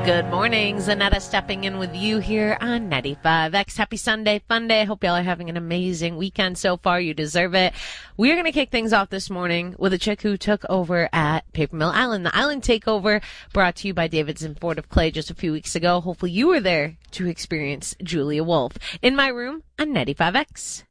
Good morning. Zanetta stepping in with you here on 95X. Happy Sunday, fun day. Hope y'all are having an amazing weekend so far. You deserve it. We're going to kick things off this morning with a chick who took over at Paper Mill Island. The Island Takeover brought to you by Davidson Ford of Clay just a few weeks ago. Hopefully you were there to experience Julia Wolf. In my room on 95X.